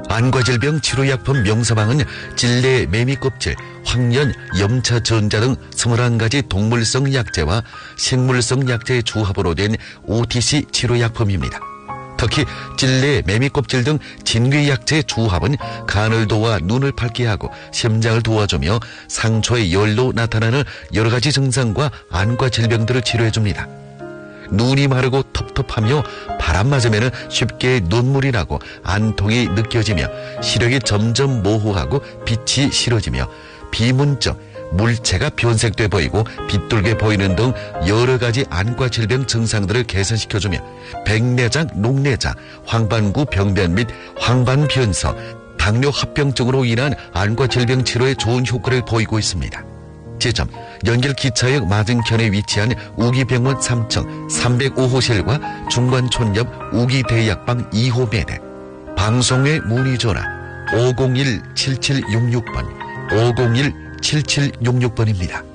안과질병 치료약품 명사방은 찔레 매미껍질, 황련, 염차 전자 등 21가지 동물성 약재와 식물성 약재의 조합으로 된 OTC 치료약품입니다. 특히 찔레, 매미껍질 등 진귀약재의 조합은 간을 도와 눈을 밝게 하고 심장을 도와주며 상처의 열로 나타나는 여러 가지 증상과 안과 질병들을 치료해줍니다. 눈이 마르고 텁텁하며 바람 맞으면 쉽게 눈물이 나고 안통이 느껴지며 시력이 점점 모호하고 빛이 싫어지며 비문증, 물체가 변색돼 보이고 빗돌게 보이는 등 여러 가지 안과 질병 증상들을 개선시켜주며 백내장, 녹내장, 황반구 병변 및 황반변서, 당뇨 합병증으로 인한 안과 질병 치료에 좋은 효과를 보이고 있습니다. 지점 연길 기차역 맞은편에 위치한 우기병원 3층 305호실과 중관촌 옆 우기대약방 2호 매대. 방송의 문의전화 501-7766번 501-7766번입니다.